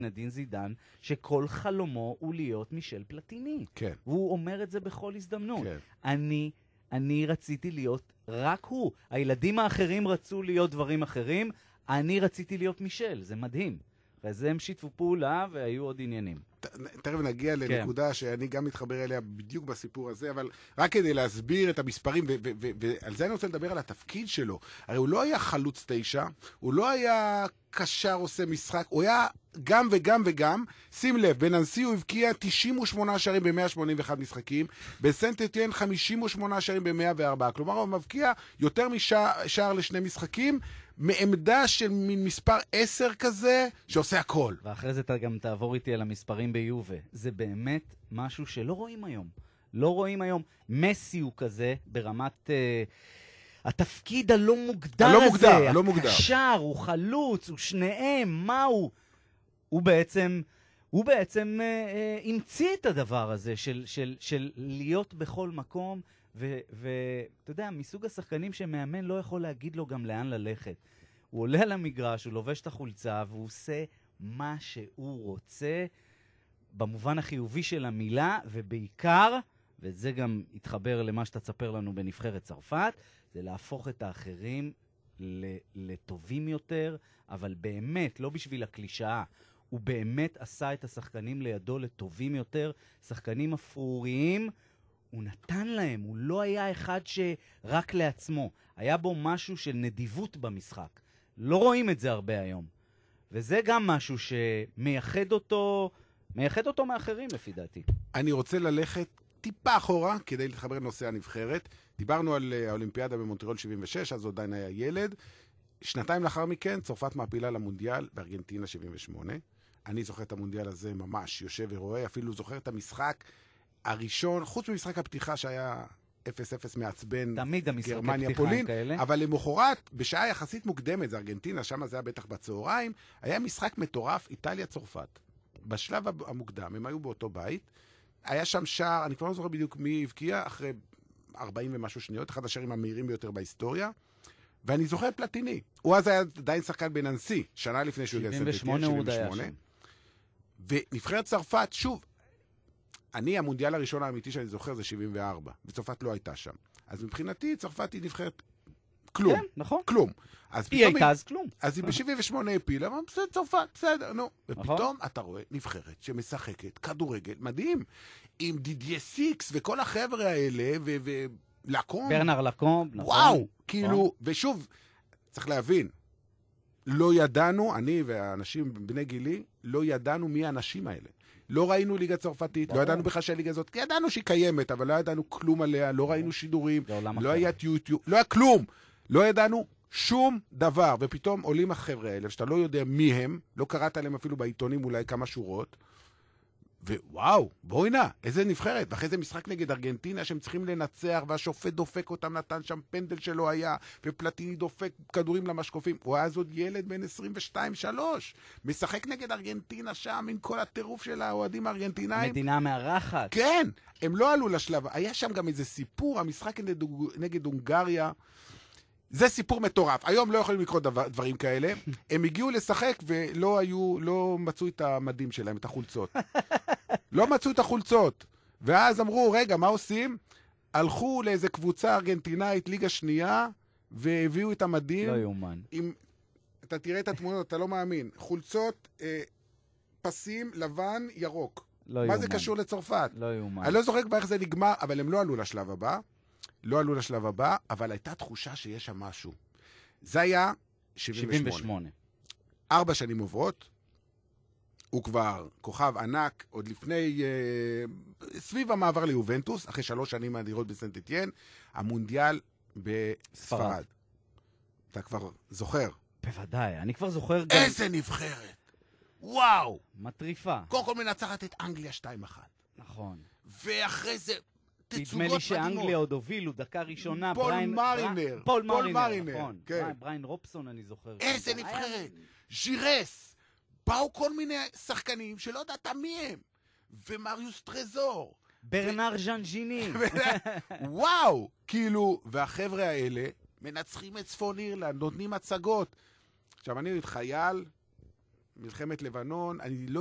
זינדין זידן, שכל חלומו הוא להיות מישל פלטיני. כן. והוא אומר את זה בכל הזדמנות. כן. אני רציתי להיות רק הוא. הילדים האחרים רצו להיות דברים אחרים, אני רציתי להיות מישל. זה מדהים. ואז הם שיתפו פעולה והיו עוד עניינים. תכף נגיע לנקודה שאני גם מתחבר אליה בדיוק בסיפור הזה, אבל רק כדי להסביר את המספרים, ועל זה אני רוצה לדבר על התפקיד שלו. הרי הוא לא היה חלוץ 9, הוא לא היה קשר עושה משחק, הוא היה גם וגם וגם. שים לב, בננסי הוא הבקיע 98 שערים ב-181 משחקים, בסנט אתיין 58 שערים ב-104, כלומר הוא מבקיע יותר משער לשני משחקים, מעמדה של מין מספר 10 כזה, שעושה הכל. ואחרי זה אתה גם תעבור איתי על המספרים ביובה. זה באמת משהו שלא רואים היום. לא רואים היום. מסי הוא כזה ברמת התפקיד הלא מוגדר הזה. הלא מוגדר. הקשר, הוא חלוץ, הוא שניהם, מה הוא? הוא בעצם המציא את הדבר הזה של להיות בכל מקום, ואתה יודע, מסוג השחקנים שמאמן לא יכול להגיד לו גם לאן ללכת. הוא עולה על המגרש, הוא לובש את החולצה, והוא עושה מה שהוא רוצה, במובן החיובי של המילה, ובעיקר, וזה גם יתחבר למה שאתה תספר לנו בנבחרת צרפת, זה להפוך את האחרים לטובים יותר, אבל באמת, לא בשביל הקלישאה, הוא באמת עשה את השחקנים לידו לטובים יותר, שחקנים אפרוריים, הוא נתן להם, הוא לא היה אחד שרק לעצמו. היה בו משהו של נדיבות במשחק. לא רואים את זה הרבה היום. וזה גם משהו שמייחד אותו מאחרים לפי דעתי. אני רוצה ללכת טיפה אחורה כדי להתחבר לנושא הנבחרת. דיברנו על האולימפיאדה במונטריאול 76, אז עדיין היה ילד. שנתיים לאחר מכן, צרפת מעפילה למונדיאל בארגנטינה 78. אני זוכר את המונדיאל הזה ממש, יושב ורואה, אפילו זוכר את המשחק הראשון, חוץ ממשחק הפתיחה שהיה 0-0 מעצבן, תמיד המשחק גרמניה הפתיחה פולין, כאלה. אבל למחרת, בשעה יחסית מוקדמת, זה ארגנטינה, שם זה היה בטח בצהריים, היה משחק מטורף, איטליה-צרפת. בשלב המוקדם, הם היו באותו בית, היה שם שער, אני כבר לא זוכר בדיוק מי הבקיע, אחרי 40 ומשהו שניות, אחד השערים המהירים ביותר בהיסטוריה, ואני זוכר את פלטיני. הוא אז היה עדיין שחקן בננסי, שנה לפני שהוא הגיע לסנט אתיין, 78. ונבחרת צרפת, שוב, המונדיאל הראשון האמיתי שאני זוכר זה 74, וצרפת לא הייתה שם. אז מבחינתי, צרפת היא נבחרת כלום. כן, נכון. כלום. היא הייתה אז כלום. אז היא ב-78 הפילה, אבל בסדר, צרפת, בסדר, נו. ופתאום אתה רואה נבחרת שמשחקת כדורגל מדהים, עם דידיה סיקס וכל החבר'ה האלה, ולקום. ברנר לקום, נכון. וואו, כאילו, ושוב, צריך להבין, לא ידענו, אני והאנשים בני גילי, לא ידענו מי האנשים האלה. לא ראינו ליגה צרפתית, לא ידענו בכלל שהליגה הזאת, ידענו שהיא קיימת, אבל לא ידענו כלום עליה, לא ראינו שידורים, לא היה יוטיוב, לא היה כלום. לא ידענו שום דבר, ופתאום עולים החבר'ה האלה, שאתה לא יודע מי הם, לא קראת עליהם אפילו בעיתונים אולי כמה שורות, ווואו, בואי נע, איזה נבחרת. ואחרי זה משחק נגד ארגנטינה שהם צריכים לנצח, והשופט דופק אותם, נתן שם פנדל שלא היה, ופלטיני דופק כדורים למשקופים. הוא היה אז עוד ילד בין 22-3, משחק נגד ארגנטינה שם, עם כל הטירוף של האוהדים הארגנטינאים. מדינה מארחת. כן, הם לא עלו לשלב. היה שם גם איזה סיפור, המשחק נגד הונגריה, זה סיפור מטורף. היום לא יכולים לקרות דברים כאלה. הם הגיעו לשחק לא מצאו את המדים שלהם, את החולצות. לא מצאו את החולצות. ואז אמרו, רגע, מה עושים? הלכו לאיזה קבוצה ארגנטינאית, ליגה שנייה, והביאו את המדים. לא יאומן. אתה תראה את התמונות, אתה לא מאמין. חולצות, פסים, לבן, ירוק. לא יאומן. מה זה קשור לצרפת? לא יאומן. אני לא זוכר כבר איך זה נגמר, אבל הם לא עלו לשלב הבא. לא עלו לשלב הבא, אבל הייתה תחושה שיש שם משהו. זה היה 78. 4 שנים עוברות, הוא כבר כוכב ענק, עוד לפני, סביב המעבר ליובנטוס, אחרי 3 שנים מהדירות בסנט אתיין, המונדיאל בספרד. אתה כבר זוכר. בוודאי, אני כבר זוכר גם... איזה נבחרת! וואו! מטריפה. קודם כל מנצחת את אנגליה 2-1. נכון. ואחרי זה... נדמה לי שאנגליה עוד הובילו, דקה ראשונה, פול מרינר. פול מרינר, נכון. כן. בריין רובסון, אני זוכר. איזה נבחרת. ז'ירס. באו כל מיני שחקנים שלא יודעת מי הם. ומריוס טרזור. ברנר ז'אנג'יני. וואו. כאילו, והחבר'ה האלה מנצחים את צפון אירלנד, נותנים הצגות. עכשיו, אני חייל מלחמת לבנון, אני לא